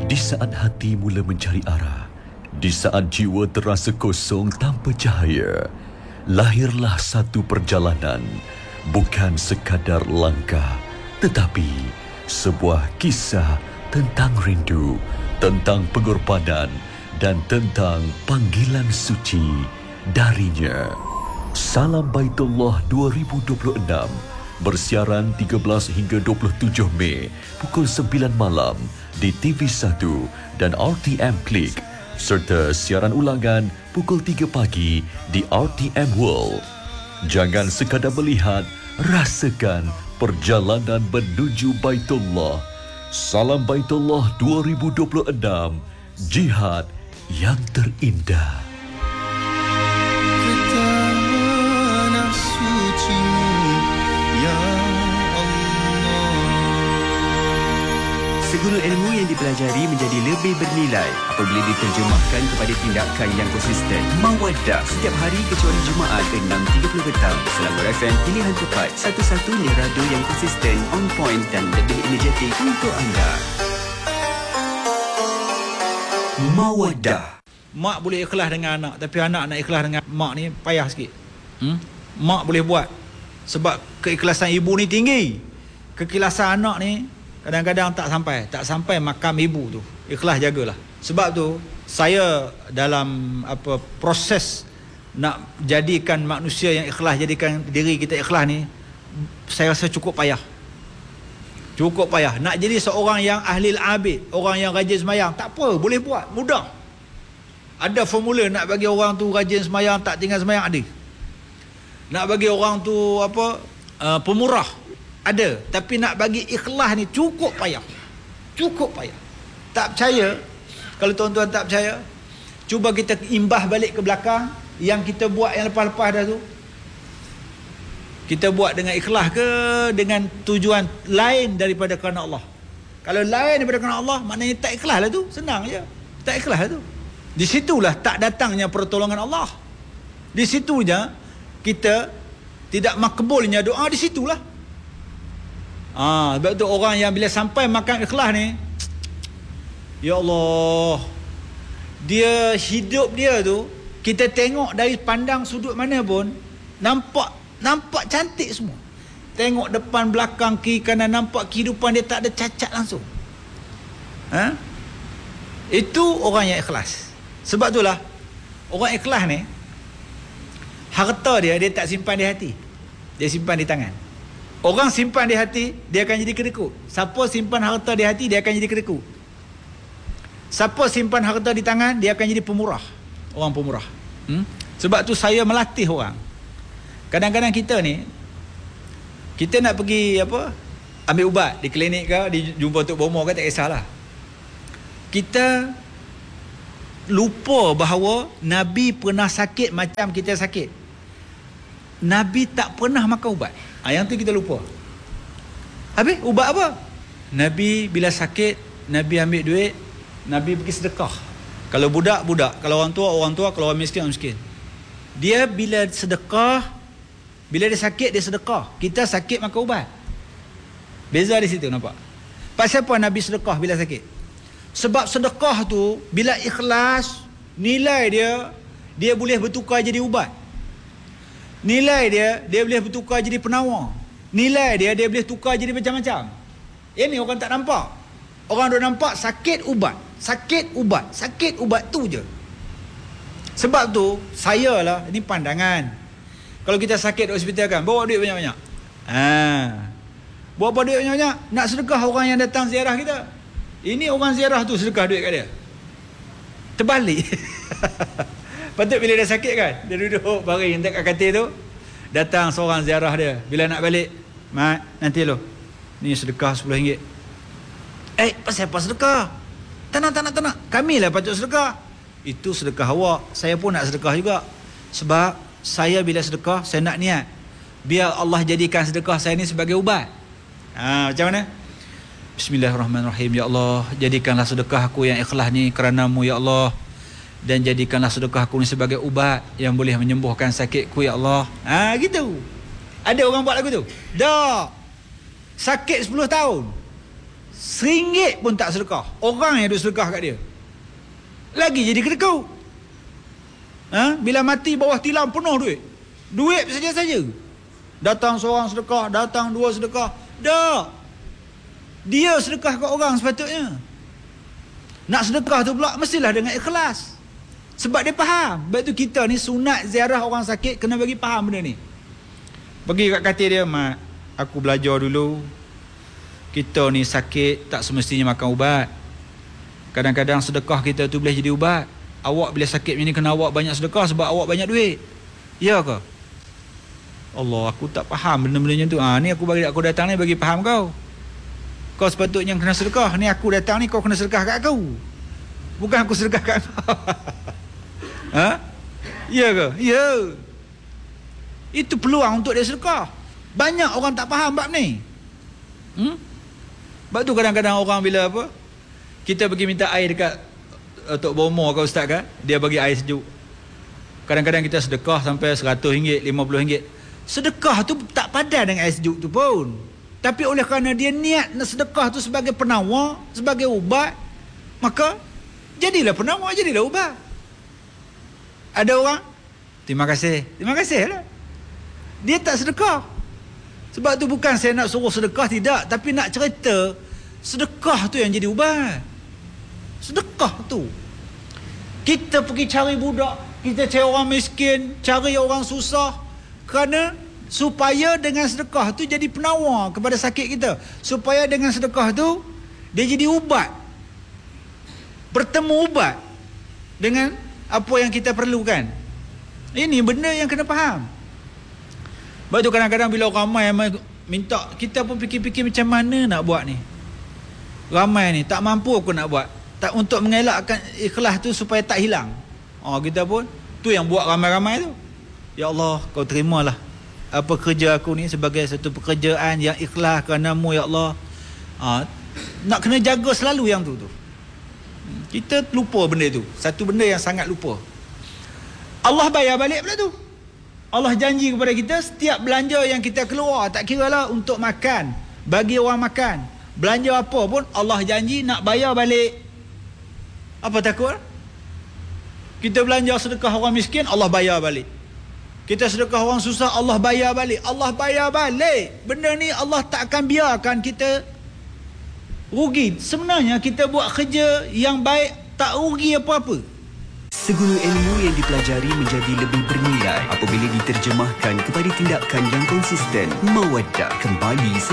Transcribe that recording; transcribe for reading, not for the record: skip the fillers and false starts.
Di saat hati mula mencari arah, di saat jiwa terasa kosong tanpa cahaya, lahirlah satu perjalanan, bukan sekadar langkah, tetapi sebuah kisah tentang rindu, tentang pengorbanan dan tentang panggilan suci darinya. Salam Baitullah 2026 bersiaran 13 hingga 27 Mei pukul 9 malam di TV1 dan RTM Klik, serta siaran ulangan pukul 3 pagi di RTM World. Jangan sekadar melihat, rasakan perjalanan menuju Baitullah. Salam Baitullah 2026, jihad yang terindah. Segala ilmu yang dipelajari menjadi lebih bernilai apabila diterjemahkan kepada tindakan yang konsisten. Mawaddah setiap hari kecuali Jumaat 6.30 petang. Selangor FM, pilihan tepat, satu-satunya radio yang konsisten, on point dan lebih energetik untuk anda. Mawaddah. Mak boleh ikhlas dengan anak, tapi anak nak ikhlas dengan mak ni payah sikit. Mak boleh buat sebab keikhlasan ibu ni tinggi. Keikhlasan anak ni kadang-kadang tak sampai makam ibu tu. Ikhlas jagalah. Sebab tu saya dalam proses nak jadikan manusia yang ikhlas, jadikan diri kita ikhlas ni, saya rasa cukup payah. Nak jadi seorang yang ahli abid, orang yang rajin sembahyang, tak apa, boleh buat, mudah. Ada formula nak bagi orang tu rajin sembahyang, tak tinggal sembahyang, ada. Nak bagi orang tu pemurah, ada. Tapi nak bagi ikhlas ni cukup payah. Tak percaya? Kalau tuan-tuan tak percaya, cuba kita imbah balik ke belakang yang kita buat yang lepas-lepas dah tu. Kita buat dengan ikhlas ke dengan tujuan lain daripada kerana Allah? Kalau lain daripada kerana Allah, maknanya tak ikhlas lah tu. Senang je. Tak ikhlas lah tu. Di situlah tak datangnya pertolongan Allah. Di situnya kita tidak makbulnya doa, di situlah. Sebab tu orang yang bila sampai makam ikhlas ni, ya Allah, dia hidup dia tu, kita tengok dari pandang sudut mana pun, nampak cantik semua. Tengok depan, belakang, kiri, kanan, nampak kehidupan dia tak ada cacat langsung. Itu orang yang ikhlas. Sebab itulah orang ikhlas ni, harta dia tak simpan di hati, dia simpan di tangan. Orang simpan di hati, dia akan jadi kedekut. Siapa simpan harta di hati, dia akan jadi kedekut. Siapa simpan harta di tangan, dia akan jadi pemurah. Orang pemurah. Sebab tu saya melatih orang. Kadang-kadang kita ni, kita nak pergi ambil ubat di klinik ke, di jumpa Tok Bomo ke, tak kisahlah. Kita lupa bahawa Nabi pernah sakit macam kita sakit. Nabi tak pernah makan ubat. Yang tu kita lupa. Habis ubat apa? Nabi bila sakit, Nabi ambil duit, Nabi pergi sedekah. Kalau budak, kalau orang tua, kalau orang miskin, Dia bila sedekah, bila dia sakit, dia sedekah. Kita sakit makan ubat. Beza di situ, nampak? Pasal apa Nabi sedekah bila sakit? Sebab sedekah tu bila ikhlas, nilai dia boleh bertukar jadi ubat. Nilai dia boleh bertukar jadi penawar. Nilai dia boleh tukar jadi macam-macam. Ini orang tak nampak. Orang duk nampak sakit ubat tu je. Sebab tu saya lah, ini pandangan. Kalau kita sakit di hospital kan, bawa duit banyak-banyak. Bawa duit banyak-banyak, nak sedekah orang yang datang ziarah kita. Ini orang ziarah tu sedekah duit kat dia. Terbalik. Patut bila dia sakit kan, dia duduk baring dekat katil tu, datang seorang ziarah dia. Bila nak balik, mat, nanti lo, ni sedekah RM10. Pasal apa sedekah? Tak nak. Kamilah patut sedekah. Itu sedekah awak. Saya pun nak sedekah juga. Sebab saya bila sedekah, saya nak niat, biar Allah jadikan sedekah saya ni sebagai ubat. Macam mana? Bismillahirrahmanirrahim. Ya Allah, jadikanlah sedekah aku yang ikhlas ni kerana-Mu ya Allah. Dan jadikanlah sedekah aku ni sebagai ubat yang boleh menyembuhkan sakitku ya Allah. Gitu. Ada orang buat lagu tu? Dah. Sakit 10 tahun. RM1 pun tak sedekah. Orang yang duk sedekah kat dia lagi jadi kedekut. Bila mati bawah tilam penuh duit saja-saja. Datang seorang sedekah, datang dua sedekah. Tak. Dia sedekah kat orang sepatutnya. Nak sedekah tu pula mestilah dengan ikhlas. Sebab dia faham. Sebab tu kita ni sunat ziarah orang sakit kena bagi faham benda ni. Pergi kat katil dia, mak, aku belajar dulu. Kita ni sakit tak semestinya makan ubat. Kadang-kadang sedekah kita tu boleh jadi ubat. Awak bila sakit macam ni kena awak banyak sedekah sebab awak banyak duit. Ya ke? Allah, aku tak faham benda-benda macam tu. Ni aku datang ni bagi faham kau. Kau sepatutnya kena sedekah. Ni aku datang ni kau kena sedekah kat aku. Bukan aku sedekah kat kau. Ya ke? Ya. Itu peluang untuk dia sedekah. Banyak orang tak faham bab ni. Sebab tu kadang-kadang orang bila kita pergi minta air dekat Tok Bomo ke Ustaz kan, dia bagi air sejuk. Kadang-kadang kita sedekah sampai RM100, RM50. Sedekah tu tak padan dengan air sejuk tu pun. Tapi oleh kerana dia niat nak sedekah tu sebagai penawar, sebagai ubat, maka jadilah penawar, jadilah ubat. Ada orang, terima kasih lah. Dia tak sedekah. Sebab tu bukan saya nak suruh sedekah, tidak. Tapi nak cerita, sedekah tu yang jadi ubat. Sedekah tu. Kita pergi cari budak, kita cari orang miskin, cari orang susah, kerana supaya dengan sedekah tu jadi penawar kepada sakit kita. Supaya dengan sedekah tu dia jadi ubat. Bertemu ubat dengan apa yang kita perlukan. Ini benda yang kena faham. Sebab tu kadang-kadang bila ramai minta, kita pun fikir-fikir macam mana nak buat ni. Ramai ni tak mampu aku nak buat. Tak, untuk mengelakkan ikhlas tu supaya tak hilang. Kita pun tu yang buat ramai-ramai tu. Ya Allah, kau terimalah apa kerja aku ni sebagai satu pekerjaan yang ikhlas kerana-Mu ya Allah. Nak kena jaga selalu yang tu. Kita lupa benda tu. Satu benda yang sangat lupa. Allah bayar balik pula tu. Allah janji kepada kita setiap belanja yang kita keluar, tak kiralah untuk makan, bagi orang makan, belanja apa pun, Allah janji nak bayar balik. Apa takut? Kita belanja sedekah orang miskin, Allah bayar balik. Kita sedekah orang susah, Allah bayar balik. Allah bayar balik. Benda ni Allah tak akan biarkan kita rugi. Sebenarnya kita buat kerja yang baik, tak rugi apa-apa. Segala ilmu yang dipelajari menjadi lebih bernilai apabila diterjemahkan kepada tindakan yang konsisten. Mawaddah kembali